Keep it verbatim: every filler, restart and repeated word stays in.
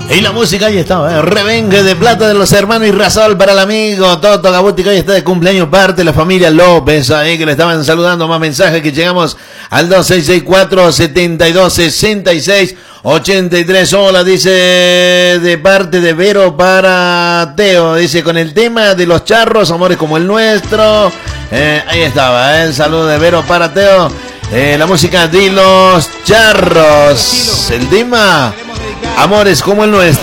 Y la música ahí estaba, ¿eh? Revengue de plata de los hermanos Irrazol para el amigo Toto Gabuti, que hoy está de cumpleaños, parte de la familia López ahí que le estaban saludando. Más mensajes que llegamos al dos seis seis cuatro, siete dos, seis seis ocho tres. Hola, dice de parte de Vero para Teo, dice con el tema de los charros, amores como el nuestro. Eh, ahí estaba, ¿eh? El saludo de Vero para Teo. Eh, la música de los charros, el tema Amores como el nuestro.